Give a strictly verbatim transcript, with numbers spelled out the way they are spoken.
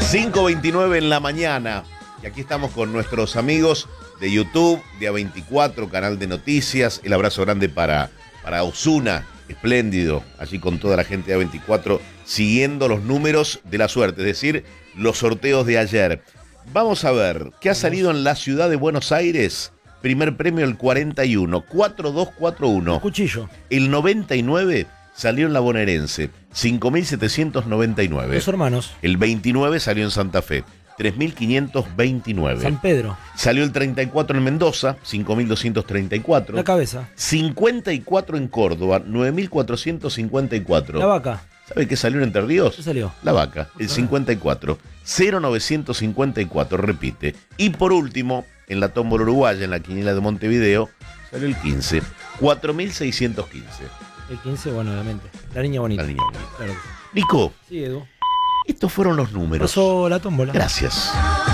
cinco veintinueve en la mañana. Y aquí estamos con nuestros amigos de YouTube, de A veinticuatro, canal de noticias. El abrazo grande para, para Osuna, espléndido, allí con toda la gente de A veinticuatro, siguiendo los números de la suerte, es decir, los sorteos de ayer. Vamos a ver, ¿qué ha salido en la ciudad de Buenos Aires? Primer premio el cuarenta y uno, cuatro dos cuatro uno. Cuchillo. El noventa y nueve salió en la bonaerense, cinco mil setecientos noventa y nueve. Los hermanos. El veintinueve salió en Santa Fe, tres mil quinientos veintinueve. San Pedro. Salió el treinta y cuatro en Mendoza, cinco mil doscientos treinta y cuatro. La cabeza. cincuenta y cuatro en Córdoba, nueve mil cuatrocientos cincuenta y cuatro. La vaca. ¿Sabe qué salió en Entre Ríos? ¿Qué salió? La vaca, el cincuenta y cuatro. cero novecientos cincuenta y cuatro, repite. Y por último, en la tómbola uruguaya, en la quiniela de Montevideo, salió el quince, cuatro mil seiscientos quince. El quince, bueno, obviamente. La niña bonita. La niña bonita. Claro que sí. Nico, Sí, Edu. estos fueron los números. Pasó la tómbola. Gracias.